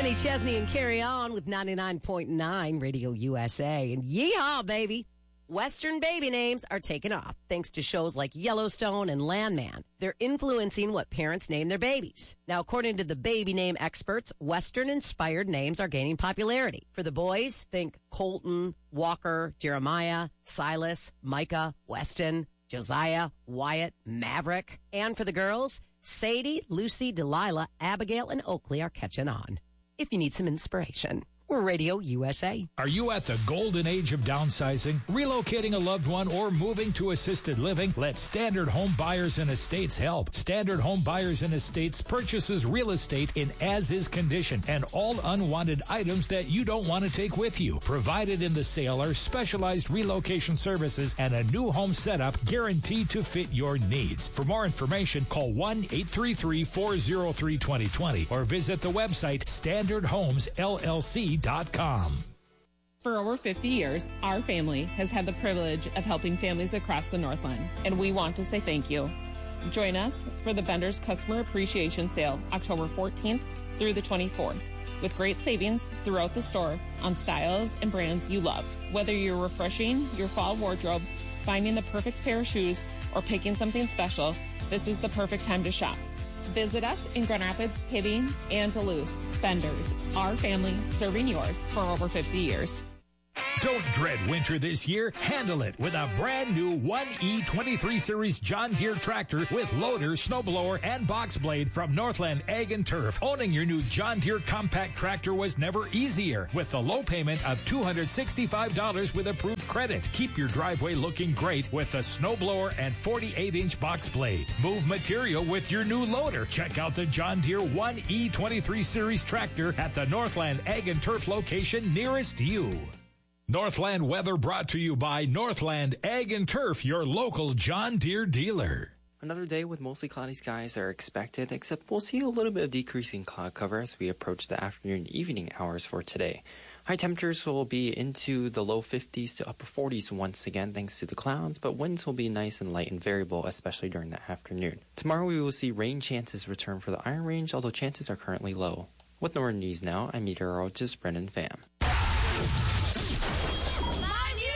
Kenny Chesney and Carry On with 99.9 Radio USA. And yeehaw, baby. Western baby names are taking off thanks to shows like Yellowstone and Landman. They're influencing what parents name their babies. Now, according to the baby name experts, Western-inspired names are gaining popularity. For the boys, think Colton, Walker, Jeremiah, Silas, Micah, Weston, Josiah, Wyatt, Maverick. And for the girls, Sadie, Lucy, Delilah, Abigail, and Oakley are catching on. If you need some inspiration, we're Radio USA. Are you at the golden age of downsizing, relocating a loved one, or moving to assisted living? Let Standard Home Buyers and Estates help. Standard Home Buyers and Estates purchases real estate in as-is condition and all unwanted items that you don't want to take with you. Provided in the sale are specialized relocation services and a new home setup guaranteed to fit your needs. For more information, call 1-833-403-2020 or visit the website standardhomesllc.com. For over 50 years, our family has had the privilege of helping families across the Northland, and we want to say thank you. Join us for the Bender's Customer Appreciation Sale, October 14th through the 24th, with great savings throughout the store on styles and brands you love. Whether you're refreshing your fall wardrobe, finding the perfect pair of shoes, or picking something special, this is the perfect time to shop. Visit us in Grand Rapids, Hibbing, and Duluth. Bender's, our family serving yours for over 50 years. Don't dread winter this year. Handle it with a brand new 1E23 Series John Deere tractor with loader, snowblower, and box blade from Northland Ag and Turf. Owning your new John Deere compact tractor was never easier with the low payment of $265 with approved credit. Keep your driveway looking great with the snowblower and 48-inch box blade. Move material with your new loader. Check out the John Deere 1E23 Series tractor at the Northland Ag and Turf location nearest you. Northland weather brought to you by Northland Ag and Turf, your local John Deere dealer. Another day with mostly cloudy skies are expected, except we'll see a little bit of decreasing cloud cover as we approach the afternoon and evening hours for today. High temperatures will be into the low 50s to upper 40s once again thanks to the clouds, but winds will be nice and light and variable, especially during the afternoon. Tomorrow we will see rain chances return for the Iron Range, although chances are currently low. With Northern News now, I'm meteorologist Brendan Pham.